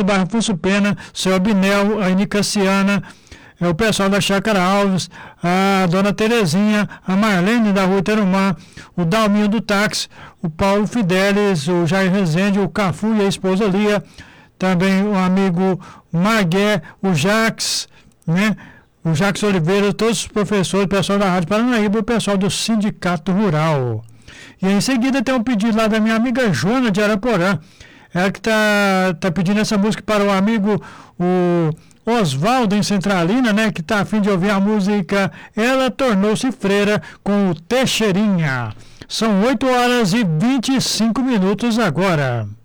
bairro Afonso Pena, seu Abinel, a Inicaciana, o pessoal da Chácara Alves, a dona Terezinha, a Marlene da Rua Terumã, o Dalminho do Táxi, o Paulo Fidelis, o Jair Rezende, o Cafu e a esposa Lia, também o amigo Magué, o Jax, né? O Jax Oliveira, todos os professores, o pessoal da Rádio Paranaíba, o pessoal do Sindicato Rural. E em seguida tem um pedido lá da minha amiga Joana de Araporã. Ela que tá pedindo essa música para o amigo o Oswaldo em Centralina, né? Que tá a fim de ouvir a música Ela Tornou-se Freira com o Teixeirinha. São 8 horas e 25 minutos agora.